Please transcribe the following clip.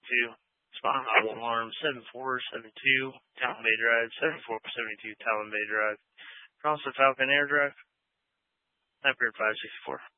Spot on alarm 7472 Talon Bay Drive, 7472 Talon Bay Drive. Cross the Falcon Air Drive. Sniper 564.